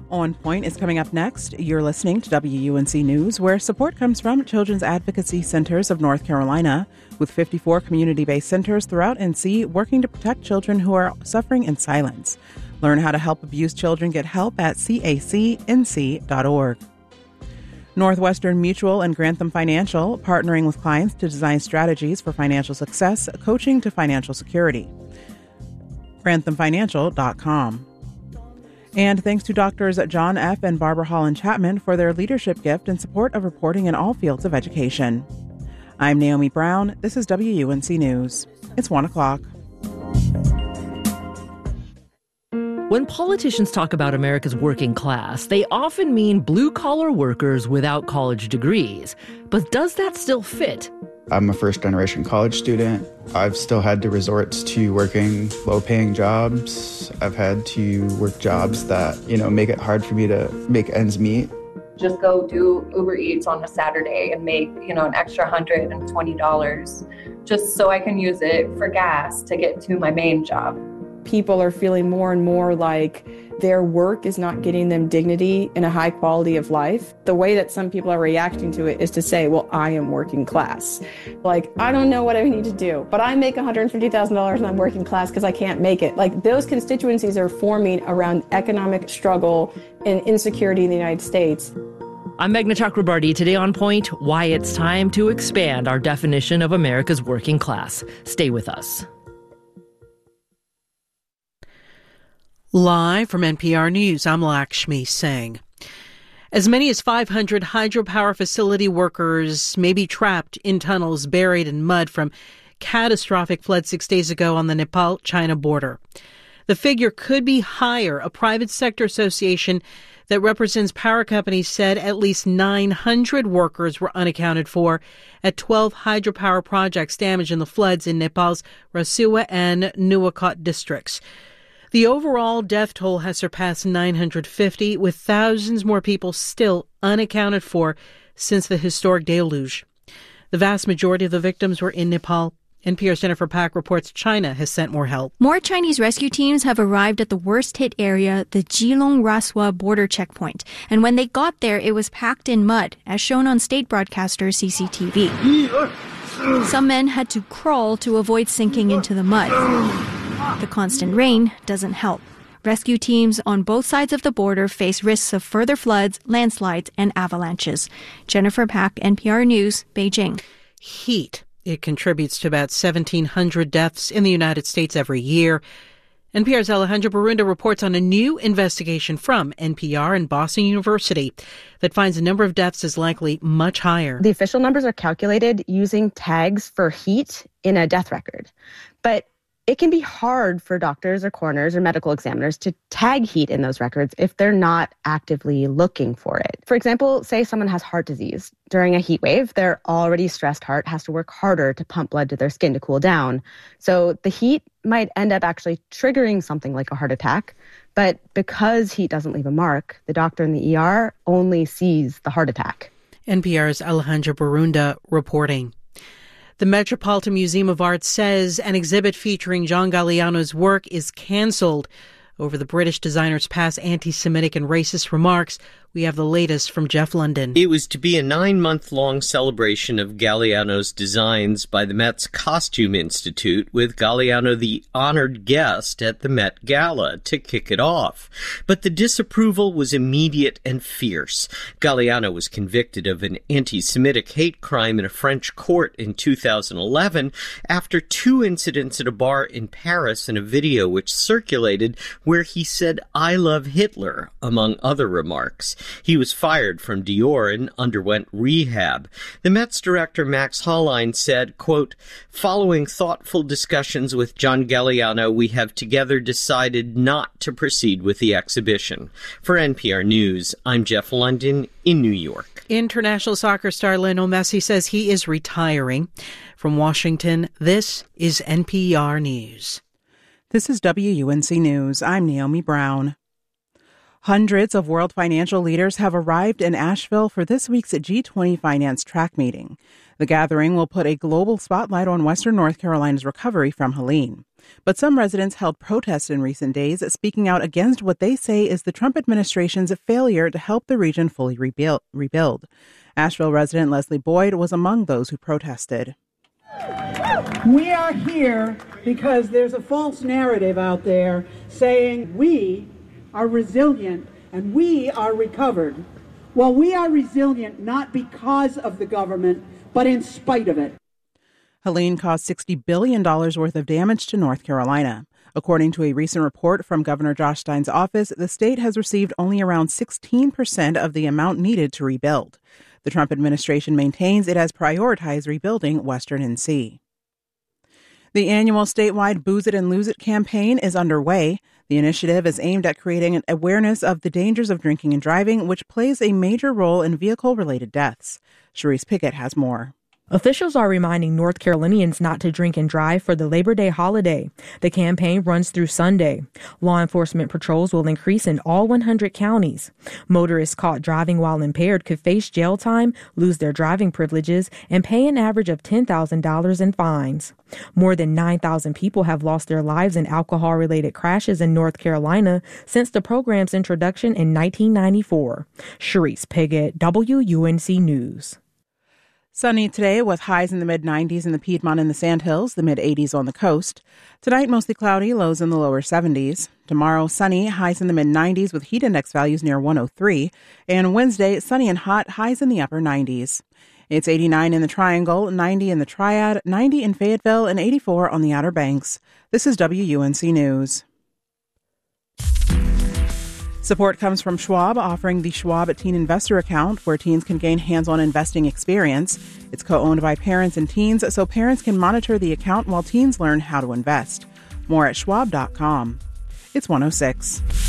On Point is coming up next. You're listening to WUNC News, where support comes from Children's Advocacy Centers of North Carolina, with 54 community-based centers throughout NC working to protect children who are suffering in silence. Learn how to help abused children get help at cacnc.org. Northwestern Mutual and Grantham Financial partnering with clients to design strategies for financial success, coaching to financial security. GranthamFinancial.com. And thanks to Doctors John F. and Barbara Holland Chapman for their leadership gift in support of reporting in all fields of education. I'm Naomi Brown. This is WUNC News. It's 1 o'clock. When politicians talk about America's working class, they often mean blue-collar workers without college degrees. But does that still fit? I'm a first-generation college student. I've still had to resort to working low-paying jobs. I've had to work jobs that, make it hard for me to make ends meet. Just go do Uber Eats on a Saturday and make, an extra $120 just so I can use it for gas to get to my main job. People are feeling more and more like their work is not getting them dignity and a high quality of life. The way that some people are reacting to it is to say, well, I am working class. Like, I don't know what I need to do, but I make $150,000 and I'm working class because I can't make it. Like, those constituencies are forming around economic struggle and insecurity in the United States. I'm Meghna Chakrabarty. Today on Point, why it's time to expand our definition of America's working class. Stay with us. Live from NPR News, I'm Lakshmi Singh. As many as 500 hydropower facility workers may be trapped in tunnels buried in mud from catastrophic flood 6 days ago on the Nepal-China border. The figure could be higher. A private sector association that represents power companies said at least 900 workers were unaccounted for at 12 hydropower projects damaged in the floods in Nepal's Rasuwa and Nuwakot districts. The overall death toll has surpassed 950, with thousands more people still unaccounted for since the historic deluge. The vast majority of the victims were in Nepal. NPR's Jennifer Pack reports China has sent more help. More Chinese rescue teams have arrived at the worst-hit area, the Jilong-Raswa border checkpoint. And when they got there, it was packed in mud, as shown on state broadcaster CCTV. Some men had to crawl to avoid sinking into the mud. The constant rain doesn't help. Rescue teams on both sides of the border face risks of further floods, landslides, and avalanches. Jennifer Pack, NPR News, Beijing. Heat. It contributes to about 1,700 deaths in the United States every year. NPR's Alejandra Barunda reports on a new investigation from NPR and Boston University that finds the number of deaths is likely much higher. The official numbers are calculated using tags for heat in a death record. But it can be hard for doctors or coroners or medical examiners to tag heat in those records if they're not actively looking for it. For example, say someone has heart disease. During a heat wave, their already stressed heart has to work harder to pump blood to their skin to cool down. So the heat might end up actually triggering something like a heart attack. But because heat doesn't leave a mark, the doctor in the ER only sees the heart attack. NPR's Alejandra Barunda reporting. The Metropolitan Museum of Art says an exhibit featuring John Galliano's work is canceled over the British designer's past anti-Semitic and racist remarks. We have the latest from Jeff London. It was to be a 9-month-long celebration of Galliano's designs by the Met's Costume Institute, with Galliano the honored guest at the Met Gala to kick it off. But the disapproval was immediate and fierce. Galliano was convicted of an anti-Semitic hate crime in a French court in 2011 after 2 incidents at a bar in Paris and a video which circulated where he said, "I love Hitler," among other remarks. He was fired from Dior and underwent rehab. The Met's director, Max Hollein, said, quote, "Following thoughtful discussions with John Galliano, we have together decided not to proceed with the exhibition." For NPR News, I'm Jeff London in New York. International soccer star Lionel Messi says he is retiring. From Washington, this is NPR News. This is WUNC News. I'm Naomi Brown. Hundreds of world financial leaders have arrived in Asheville for this week's G20 Finance Track meeting. The gathering will put a global spotlight on Western North Carolina's recovery from Helene. But some residents held protests in recent days, speaking out against what they say is the Trump administration's failure to help the region fully rebuild. Asheville resident Leslie Boyd was among those who protested. We are here because there's a false narrative out there saying we are resilient and we are recovered. Well, we are resilient not because of the government, but in spite of it. Helene caused $60 billion worth of damage to North Carolina. According to a recent report from Governor Josh Stein's office, the state has received only around 16% of the amount needed to rebuild. The Trump administration maintains it has prioritized rebuilding Western NC. The annual statewide Booze It and Lose It campaign is underway. The initiative is aimed at creating an awareness of the dangers of drinking and driving, which plays a major role in vehicle-related deaths. Sharice Pickett has more. Officials are reminding North Carolinians not to drink and drive for the Labor Day holiday. The campaign runs through Sunday. Law enforcement patrols will increase in all 100 counties. Motorists caught driving while impaired could face jail time, lose their driving privileges, and pay an average of $10,000 in fines. More than 9,000 people have lost their lives in alcohol-related crashes in North Carolina since the program's introduction in 1994. Sharice Piggott, WUNC News. Sunny today with highs in the mid-90s in the Piedmont and the Sandhills, the mid-80s on the coast. Tonight, mostly cloudy, lows in the lower 70s. Tomorrow, sunny, highs in the mid-90s with heat index values near 103. And Wednesday, sunny and hot, highs in the upper 90s. It's 89 in the Triangle, 90 in the Triad, 90 in Fayetteville, and 84 on the Outer Banks. This is WUNC News. Support comes from Schwab, offering the Schwab Teen Investor Account, where teens can gain hands-on investing experience. It's co-owned by parents and teens, so parents can monitor the account while teens learn how to invest. More at schwab.com. It's 106.